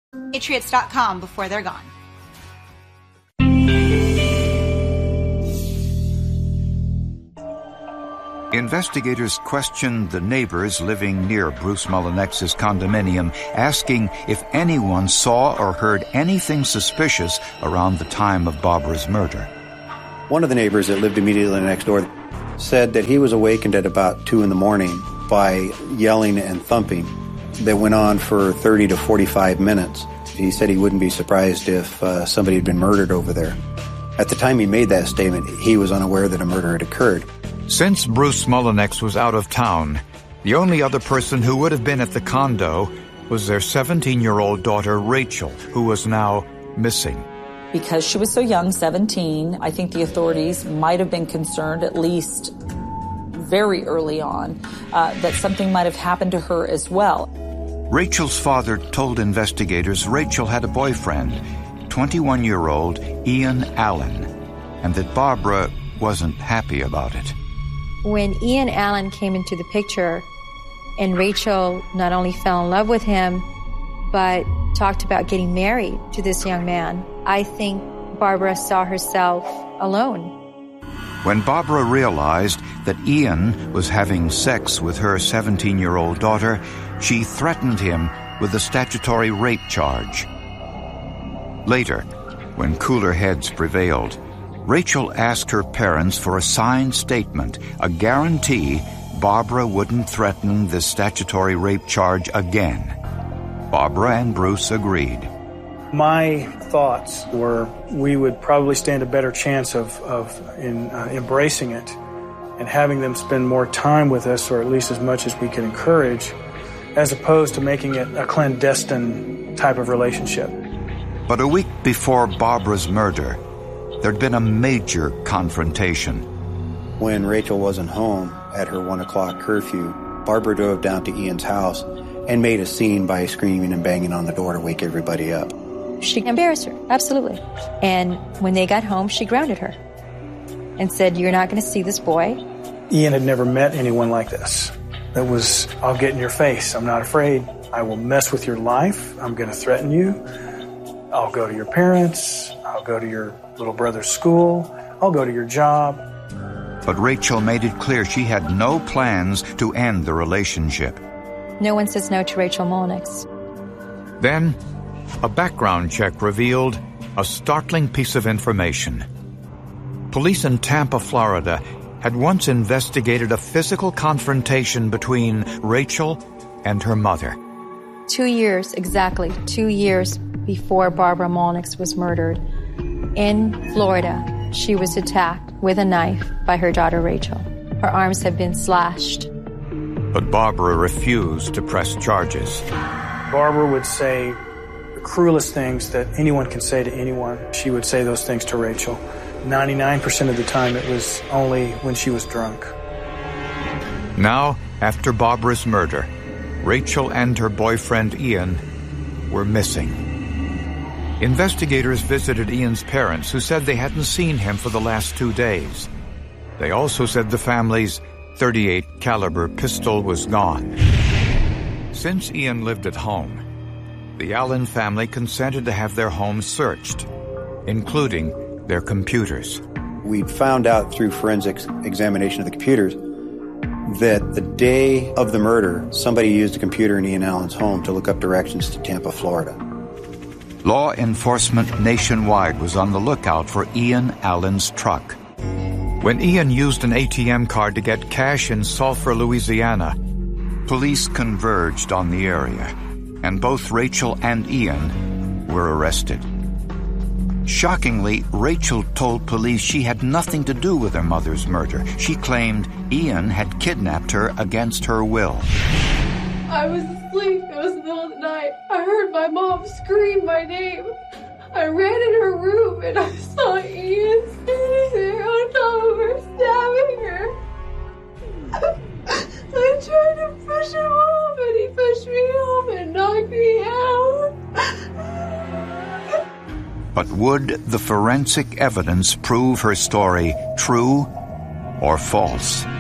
Patriots.com before they're gone. Investigators questioned the neighbors living near Bruce Mullinex's condominium, asking if anyone saw or heard anything suspicious around the time of Barbara's murder. One of the neighbors that lived immediately next door said that he was awakened at about 2 a.m. by yelling and thumping that went on for 30 to 45 minutes. He said he wouldn't be surprised if somebody had been murdered over there. At the time he made that statement, he was unaware that a murder had occurred. Since Bruce Mullinex was out of town, the only other person who would have been at the condo was their 17-year-old daughter, Rachel, who was now missing. Because she was so young, 17, I think the authorities might have been concerned, at least very early on, that something might have happened to her as well. Rachel's father told investigators Rachel had a boyfriend, 21-year-old Ian Allen, and that Barbara wasn't happy about it. When Ian Allen came into the picture and Rachel not only fell in love with him, but talked about getting married to this young man, I think Barbara saw herself alone. When Barbara realized that Ian was having sex with her 17-year-old daughter, she threatened him with a statutory rape charge. Later, when cooler heads prevailed, Rachel asked her parents for a signed statement, a guarantee Barbara wouldn't threaten the statutory rape charge again. Barbara and Bruce agreed. My thoughts were we would probably stand a better chance of embracing it and having them spend more time with us, or at least as much as we could encourage, as opposed to making it a clandestine type of relationship. But a week before Barbara's murder, there'd been a major confrontation. When Rachel wasn't home at her 1 o'clock curfew, Barbara drove down to Ian's house and made a scene by screaming and banging on the door to wake everybody up. She embarrassed her, absolutely. And when they got home, she grounded her and said, "You're not going to see this boy." Ian had never met anyone like this. It was, "I'll get in your face. I'm not afraid. I will mess with your life. I'm going to threaten you. I'll go to your parents. I'll go to your little brother's school. I'll go to your job." But Rachel made it clear she had no plans to end the relationship. No one says no to Rachel Mullinex. Then, a background check revealed a startling piece of information. Police in Tampa, Florida, had once investigated a physical confrontation between Rachel and her mother. 2 years, exactly 2 years before Barbara Mullinex was murdered, in Florida, she was attacked with a knife by her daughter Rachel. Her arms had been slashed. But Barbara refused to press charges. Barbara would say the cruelest things that anyone can say to anyone. She would say those things to Rachel. 99% of the time it was only when she was drunk. Now, after Barbara's murder, Rachel and her boyfriend Ian were missing. Investigators visited Ian's parents, who said they hadn't seen him for the last 2 days. They also said the family's .38 caliber pistol was gone. Since Ian lived at home, the Allen family consented to have their home searched, including their computers. We found out through forensic examination of the computers that the day of the murder, somebody used a computer in Ian Allen's home to look up directions to Tampa, Florida. Law enforcement nationwide was on the lookout for Ian Allen's truck. When Ian used an ATM card to get cash in Sulphur, Louisiana, police converged on the area, and both Rachel and Ian were arrested. Shockingly, Rachel told police she had nothing to do with her mother's murder. She claimed Ian had kidnapped her against her will. I was asleep. It was the middle of the night. I heard my mom scream my name. I ran in her room and I saw Ian standing there on top of her, stabbing her. I tried to push him off and he pushed me off and knocked me out. But would the forensic evidence prove her story true or false?